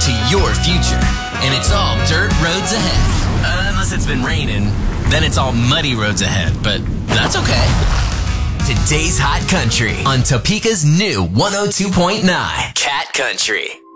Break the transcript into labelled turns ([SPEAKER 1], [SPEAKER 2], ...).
[SPEAKER 1] to your future. And it's all dirt roads ahead. Unless it's been raining, then it's all muddy roads ahead, but that's okay. Today's Hot Country on Topeka's new 102.9 Cat Country.